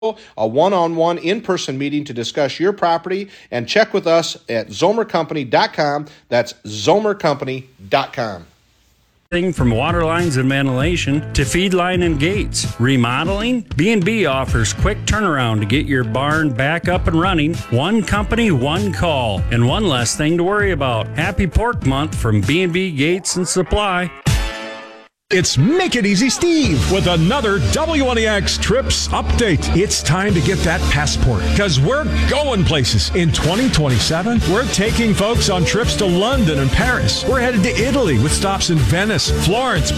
a one-on-one in-person meeting to discuss your property, and check with us at zomercompany.com. That's zomercompany.com. From water lines and ventilation to feed line and gates, remodeling, B&B offers quick turnaround to get your barn back up and running. One company, one call, and one less thing to worry about. Happy Pork Month from B&B Gates and Supply. It's Make It Easy Steve with another WNEX Trips update. It's time to get that passport because we're going places. In 2027, we're taking folks on trips to London and Paris. We're headed to Italy with stops in Venice, Florence,